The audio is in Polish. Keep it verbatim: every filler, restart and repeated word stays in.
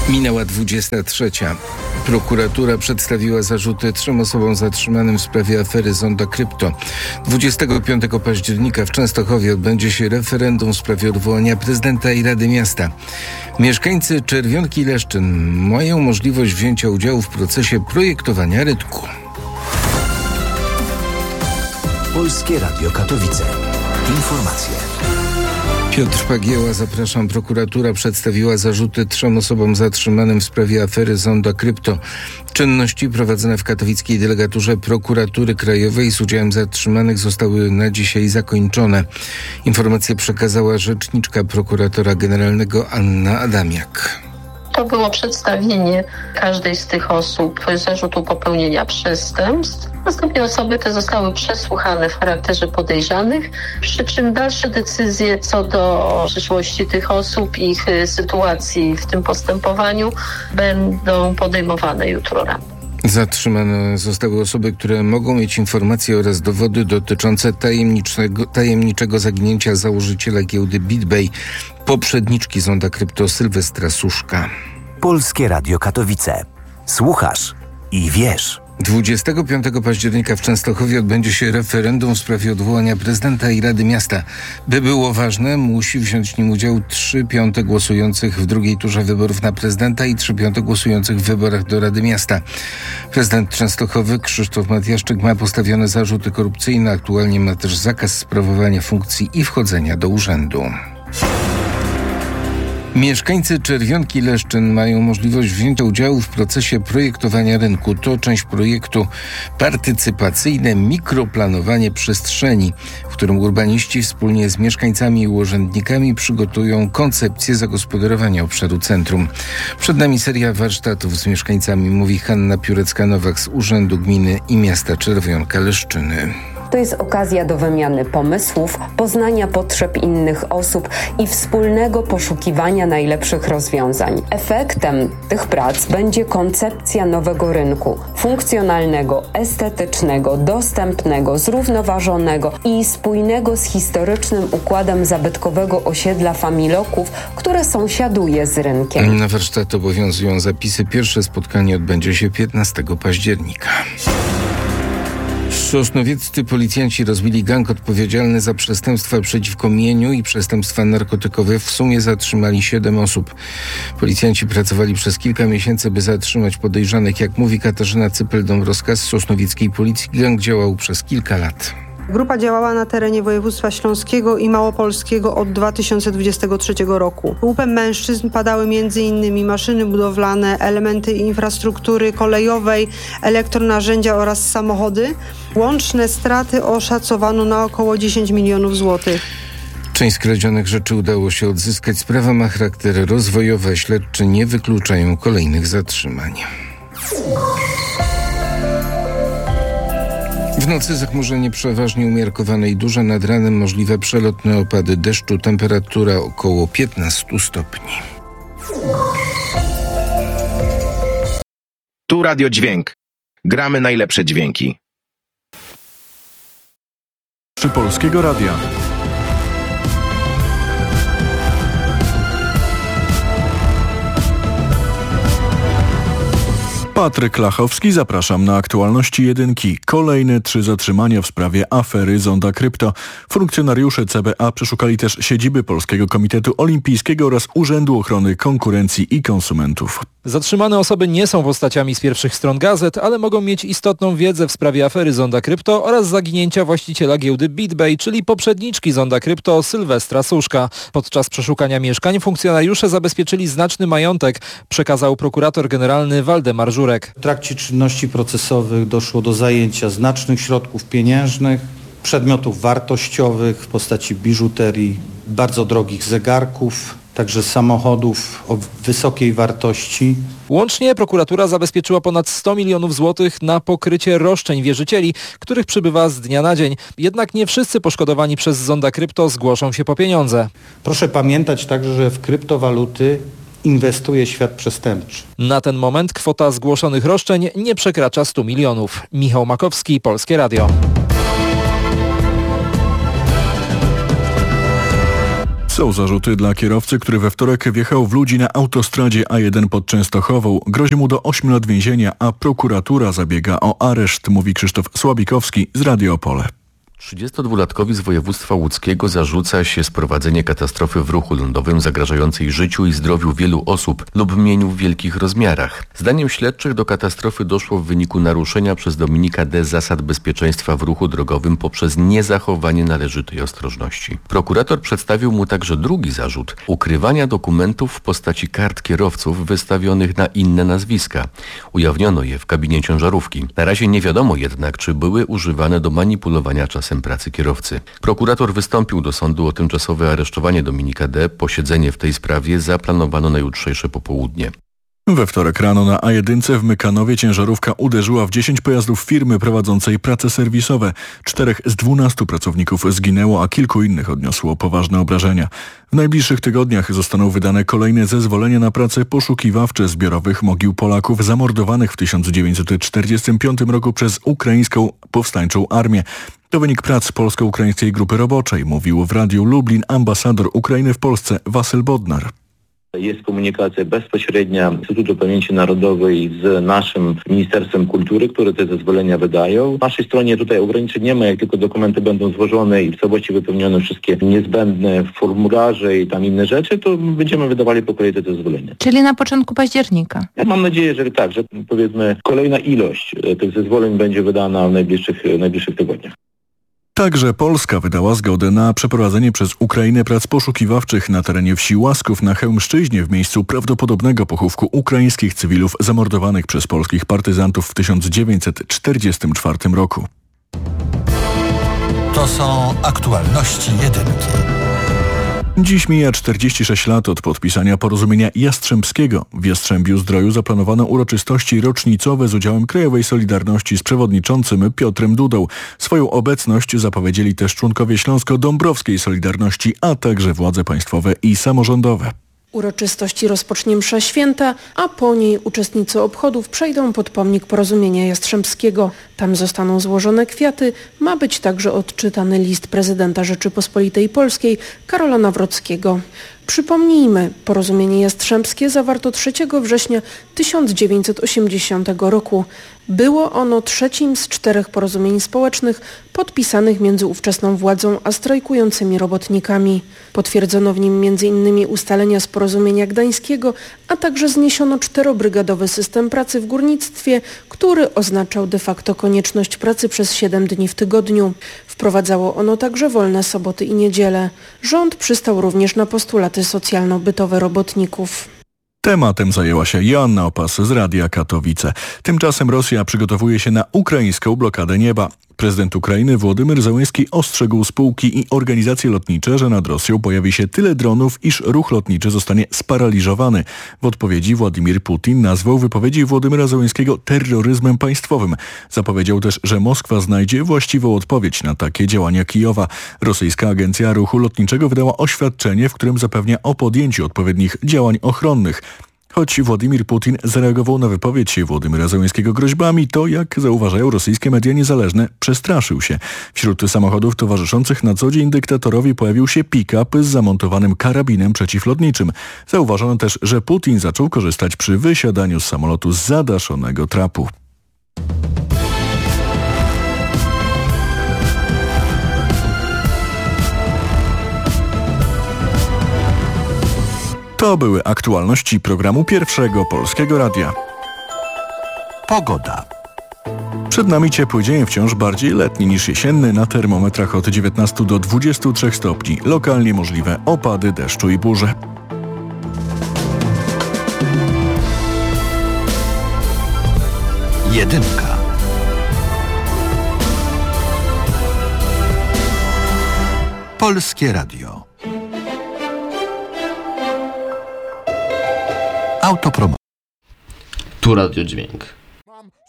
Minęła dwudziesta trzecia. Prokuratura przedstawiła zarzuty trzem osobom zatrzymanym w sprawie afery Zonda Krypto. dwudziestego piątego października w Częstochowie odbędzie się referendum w sprawie odwołania prezydenta i Rady Miasta. Mieszkańcy Czerwionki i Leszczyn mają możliwość wzięcia udziału w procesie projektowania rynku. Polskie Radio Katowice. Informacje. Piotr Pagieła, zapraszam. Prokuratura przedstawiła zarzuty trzem osobom zatrzymanym w sprawie afery Zonda Krypto. Czynności prowadzone w katowickiej delegaturze Prokuratury Krajowej z udziałem zatrzymanych zostały na dzisiaj zakończone. Informację przekazała rzeczniczka prokuratora generalnego Anna Adamiak. To było przedstawienie każdej z tych osób zarzutu popełnienia przestępstw. Następnie osoby te zostały przesłuchane w charakterze podejrzanych, przy czym dalsze decyzje co do przyszłości tych osób i ich sytuacji w tym postępowaniu będą podejmowane jutro rano. Zatrzymane zostały osoby, które mogą mieć informacje oraz dowody dotyczące tajemniczego, tajemniczego zaginięcia założyciela giełdy BitBay, poprzedniczki Zonda Krypto Sylwestra Suszka. Polskie Radio Katowice. Słuchasz i wiesz. dwudziestego piątego października w Częstochowie odbędzie się referendum w sprawie odwołania prezydenta i Rady Miasta. By było ważne, musi wziąć w nim udział trzy piąte głosujących w drugiej turze wyborów na prezydenta i trzy piąte głosujących w wyborach do Rady Miasta. Prezydent Częstochowy Krzysztof Matyjaszczyk ma postawione zarzuty korupcyjne. Aktualnie ma też zakaz sprawowania funkcji i wchodzenia do urzędu. Mieszkańcy Czerwionki i Leszczyn mają możliwość wzięcia udziału w procesie projektowania rynku. To część projektu partycypacyjne mikroplanowanie przestrzeni, w którym urbaniści wspólnie z mieszkańcami i urzędnikami przygotują koncepcję zagospodarowania obszaru centrum. Przed nami seria warsztatów z mieszkańcami, mówi Hanna Piórecka-Nowak z Urzędu Gminy i Miasta Czerwionka-Leszczyny. To jest okazja do wymiany pomysłów, poznania potrzeb innych osób i wspólnego poszukiwania najlepszych rozwiązań. Efektem tych prac będzie koncepcja nowego rynku, funkcjonalnego, estetycznego, dostępnego, zrównoważonego i spójnego z historycznym układem zabytkowego osiedla Familoków, które sąsiaduje z rynkiem. Na warsztat obowiązują zapisy. Pierwsze spotkanie odbędzie się piętnastego października. Sosnowieccy policjanci rozbili gang odpowiedzialny za przestępstwa przeciwko mieniu i przestępstwa narkotykowe. W sumie zatrzymali siedem osób. Policjanci pracowali przez kilka miesięcy, by zatrzymać podejrzanych. Jak mówi Katarzyna Cypel-Dąbrowska z sosnowieckiej policji, gang działał przez kilka lat. Grupa działała na terenie województwa śląskiego i małopolskiego od dwa tysiące dwudziestego trzeciego roku. Łupem mężczyzn padały m.in. maszyny budowlane, elementy infrastruktury kolejowej, elektronarzędzia oraz samochody. Łączne straty oszacowano na około dziesięć milionów złotych. Część skradzionych rzeczy udało się odzyskać. Sprawa ma charakter rozwojowy, a śledczy nie wykluczają kolejnych zatrzymań. W nocy zachmurzenie przeważnie umiarkowane i duże, nad ranem możliwe przelotne opady deszczu, temperatura około piętnaście stopni. Tu Radio Dźwięk. Gramy najlepsze dźwięki. Czy Polskiego Radia. Patryk Lachowski, zapraszam na aktualności jedynki. Kolejne trzy zatrzymania w sprawie afery Zonda Krypto. Funkcjonariusze C B A przeszukali też siedziby Polskiego Komitetu Olimpijskiego oraz Urzędu Ochrony Konkurencji i Konsumentów. Zatrzymane osoby nie są postaciami z pierwszych stron gazet, ale mogą mieć istotną wiedzę w sprawie afery Zonda Krypto oraz zaginięcia właściciela giełdy BitBay, czyli poprzedniczki Zonda Krypto Sylwestra Suszka. Podczas przeszukania mieszkań funkcjonariusze zabezpieczyli znaczny majątek, przekazał prokurator generalny Waldemar Żurek. W trakcie czynności procesowych doszło do zajęcia znacznych środków pieniężnych, przedmiotów wartościowych w postaci biżuterii, bardzo drogich zegarków, także samochodów o wysokiej wartości. Łącznie prokuratura zabezpieczyła ponad sto milionów złotych na pokrycie roszczeń wierzycieli, których przybywa z dnia na dzień. Jednak nie wszyscy poszkodowani przez Zonda Krypto zgłoszą się po pieniądze. Proszę pamiętać także, że w kryptowaluty inwestuje świat przestępczy. Na ten moment kwota zgłoszonych roszczeń nie przekracza stu milionów. Michał Makowski, Polskie Radio. Są zarzuty dla kierowcy, który we wtorek wjechał w ludzi na autostradzie A jeden pod Częstochową. Grozi mu do ośmiu lat więzienia, a prokuratura zabiega o areszt, mówi Krzysztof Słabikowski z Radia Opole. trzydziestodwulatkowi z województwa łódzkiego zarzuca się sprowadzenie katastrofy w ruchu lądowym zagrażającej życiu i zdrowiu wielu osób lub mieniu w wielkich rozmiarach. Zdaniem śledczych do katastrofy doszło w wyniku naruszenia przez Dominika D. zasad bezpieczeństwa w ruchu drogowym poprzez niezachowanie należytej ostrożności. Prokurator przedstawił mu także drugi zarzut – ukrywania dokumentów w postaci kart kierowców wystawionych na inne nazwiska. Ujawniono je w kabinie ciężarówki. Na razie nie wiadomo jednak, czy były używane do manipulowania czasem pracy kierowcy. Prokurator wystąpił do sądu o tymczasowe aresztowanie Dominika D. Posiedzenie w tej sprawie zaplanowano na jutrzejsze popołudnie. We wtorek rano na A jeden w Mykanowie ciężarówka uderzyła w dziesięć pojazdów firmy prowadzącej prace serwisowe. Czterech z dwunastu pracowników zginęło, a kilku innych odniosło poważne obrażenia. W najbliższych tygodniach zostaną wydane kolejne zezwolenia na prace poszukiwawcze zbiorowych mogił Polaków zamordowanych w tysiąc dziewięćset czterdziestym piątym roku przez ukraińską powstańczą armię. To wynik prac polsko-ukraińskiej grupy roboczej, mówił w Radiu Lublin ambasador Ukrainy w Polsce Wasyl Bodnar. Jest komunikacja bezpośrednia Instytutu Pamięci Narodowej z naszym Ministerstwem Kultury, które te zezwolenia wydają. W naszej stronie tutaj ograniczeń nie ma, jak tylko dokumenty będą złożone i w całości wypełnione wszystkie niezbędne formularze i tam inne rzeczy, to będziemy wydawali po kolei te zezwolenia. Czyli na początku października? Ja mam nadzieję, że tak, że powiedzmy kolejna ilość tych zezwoleń będzie wydana w najbliższych, najbliższych tygodniach. Także Polska wydała zgodę na przeprowadzenie przez Ukrainę prac poszukiwawczych na terenie wsi Łasków na Chełmszczyźnie w miejscu prawdopodobnego pochówku ukraińskich cywilów zamordowanych przez polskich partyzantów w tysiąc dziewięćset czterdziestym czwartym roku. To są aktualności jedynki. Dziś mija czterdzieści sześć lat od podpisania porozumienia Jastrzębskiego. W Jastrzębiu-Zdroju zaplanowano uroczystości rocznicowe z udziałem Krajowej Solidarności z przewodniczącym Piotrem Dudą. Swoją obecność zapowiedzieli też członkowie Śląsko-Dąbrowskiej Solidarności, a także władze państwowe i samorządowe. Uroczystości rozpocznie msza święta, a po niej uczestnicy obchodów przejdą pod pomnik Porozumienia Jastrzębskiego. Tam zostaną złożone kwiaty, ma być także odczytany list prezydenta Rzeczypospolitej Polskiej Karola Nawrockiego. Przypomnijmy, Porozumienie Jastrzębskie zawarto trzeciego września tysiąc dziewięćset osiemdziesiątego roku. Było ono trzecim z czterech porozumień społecznych podpisanych między ówczesną władzą a strajkującymi robotnikami. Potwierdzono w nim między innymi ustalenia z Porozumienia Gdańskiego, a także zniesiono czterobrygadowy system pracy w górnictwie, który oznaczał de facto konieczność pracy przez siedem dni w tygodniu. Wprowadzało ono także wolne soboty i niedziele. Rząd przystał również na postulaty socjalno-bytowe robotników. Tematem zajęła się Joanna Opas z Radia Katowice. Tymczasem Rosja przygotowuje się na ukraińską blokadę nieba. Prezydent Ukrainy Włodymyr Zełenski ostrzegł spółki i organizacje lotnicze, że nad Rosją pojawi się tyle dronów, iż ruch lotniczy zostanie sparaliżowany. W odpowiedzi Władimir Putin nazwał wypowiedzi Włodymyra Zełenskiego terroryzmem państwowym. Zapowiedział też, że Moskwa znajdzie właściwą odpowiedź na takie działania Kijowa. Rosyjska Agencja Ruchu Lotniczego wydała oświadczenie, w którym zapewnia o podjęciu odpowiednich działań ochronnych. Choć Władimir Putin zareagował na wypowiedź Włodymyra Zełenskiego groźbami, to, jak zauważają rosyjskie media niezależne, przestraszył się. Wśród samochodów towarzyszących na co dzień dyktatorowi pojawił się pick-up z zamontowanym karabinem przeciwlotniczym. Zauważono też, że Putin zaczął korzystać przy wysiadaniu z samolotu z zadaszonego trapu. To były aktualności programu Pierwszego Polskiego Radia. Pogoda. Przed nami ciepły dzień, wciąż bardziej letni niż jesienny, na termometrach od dziewiętnastu do dwudziestu trzech stopni. Lokalnie możliwe opady deszczu i burze. Jedynka. Polskie Radio. Autopromocja. Tu Radio Dźwięk.